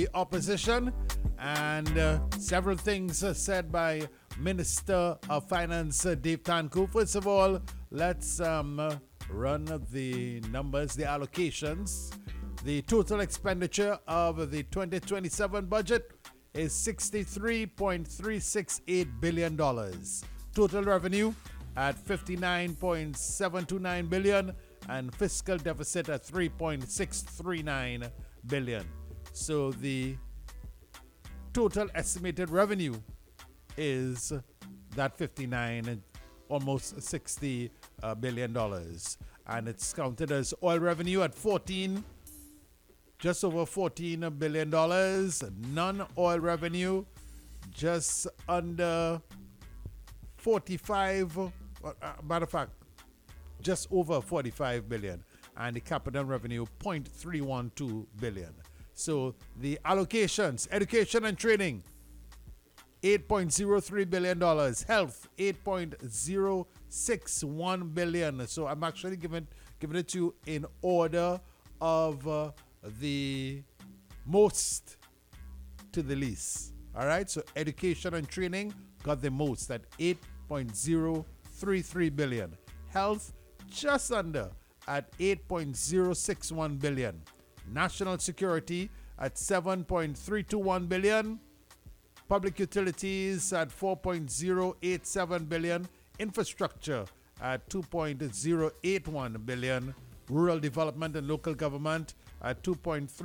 the opposition, and several things said by Minister of Finance Dave Tanku. First of all, let's run the numbers, the allocations. The total expenditure of the 2027 budget is $63.368 billion. Total revenue at $59.729 billion, and fiscal deficit at $3.639 billion. So the total estimated revenue is that 59, almost $60 billion. And it's counted as oil revenue at just over $14 billion. Non-oil revenue just under 45, matter of fact, just over 45 billion. And the capital revenue, 0.312 billion. So the allocations, education and training, $8.03 billion. Health, $8.061 billion. So I'm actually giving it to you in order of the most to the least. All right, so education and training got the most at $8.033 billion. Health, just under at $8.061 billion. National security at $7.321 billion. Public utilities at $4.087 billion. Infrastructure at $2.081 billion. Rural development and local government at $2.3